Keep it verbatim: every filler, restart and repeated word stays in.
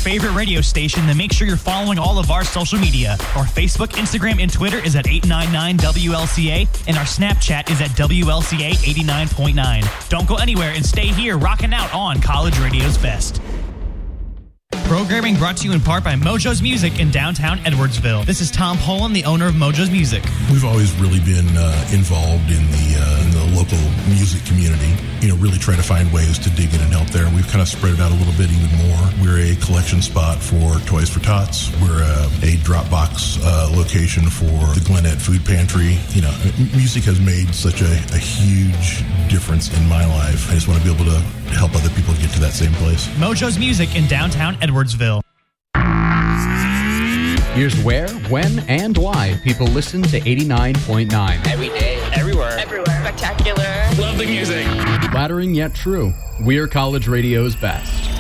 favorite radio station, then make sure you're following all of our social media. Our Facebook, Instagram, and Twitter is at eight nine nine W L C A, and our Snapchat is at W L C A eighty-nine point nine. Don't go anywhere and stay here rocking out on College Radio's Best. Programming brought to you in part by Mojo's Music in downtown Edwardsville. This is Tom Poland, the owner of Mojo's Music. We've always really been uh, involved in the uh, in the local music community. You know, really try to find ways to dig in and help there. We've kind of spread it out a little bit even more. We're a collection spot for Toys for Tots. We're a, a Dropbox uh, location for the Gwinnett Food Pantry. You know, music has made such a, a huge difference in my life. I just want to be able to help other people get to that same place. Mojo's Music in downtown Edwardsville. Here's where, when, and why people listen to eighty-nine point nine. Every day. Everywhere. Everywhere. Spectacular. Love the music. Flattering yet true. We're College Radio's Best.